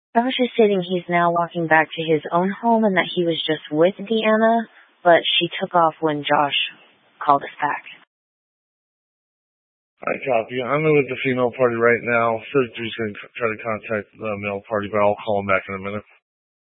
Josh is stating he's now walking back to his own home and that he was just with Deanna, but she took off when Josh called us back. I copy. I'm with the female party right now. Surgery's going to try to contact the male party, but I'll call him back in a minute.